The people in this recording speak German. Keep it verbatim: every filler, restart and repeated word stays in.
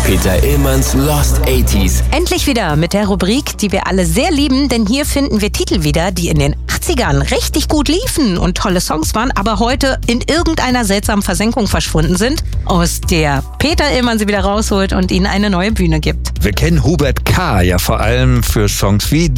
Peter Illmanns Lost achtziger. Endlich wieder mit der Rubrik, die wir alle sehr lieben, denn hier finden wir Titel wieder, die in den achtzigern richtig gut liefen und tolle Songs waren, aber heute in irgendeiner seltsamen Versenkung verschwunden sind, aus der Peter Illmann sie wieder rausholt und ihnen eine neue Bühne gibt. Wir kennen Hubert K. ja vor allem für Songs wie